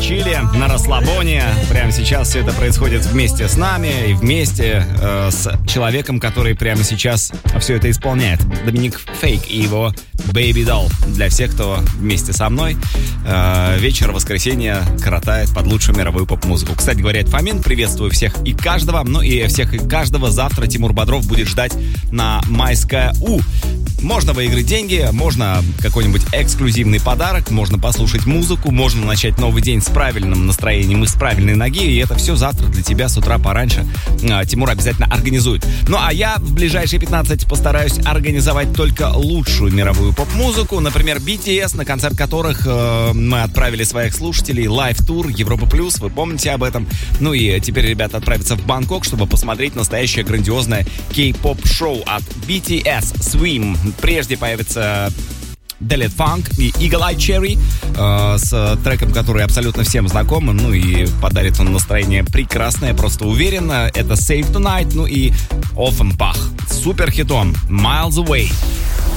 чили, на расслабоне. Прямо сейчас все это происходит вместе с нами и вместе с человеком, который прямо сейчас все это исполняет. Доминик Фейк и его Baby Doll. Для всех, кто вместе со мной вечер воскресенья коротает под лучшую мировую поп-музыку. Кстати говоря, это Фомин. Приветствую всех и каждого. Ну и всех и каждого завтра Тимур Бодров будет ждать на Майское У. Можно выиграть деньги, можно какой-нибудь эксклюзивный подарок, можно послушать музыку, можно начать новый день с правильным настроением и с правильной ноги, и это все завтра для тебя с утра пораньше Тимур обязательно организует. Ну а я в ближайшие 15 постараюсь организовать только лучшую мировую поп-музыку, например, BTS, на концерт которых мы отправили своих слушателей, лайв-тур Европа Плюс, вы помните об этом. Ну и теперь ребята отправятся в Бангкок, чтобы посмотреть настоящее грандиозное кей-поп-шоу от BTS Swim. Прежде появится Delete Funk и Eagle Eye Cherry с треком, который абсолютно всем знаком. Ну и подарит он настроение прекрасное, просто уверенно. Это Save Tonight, ну и Offenbach. Супер хитом Miles Away.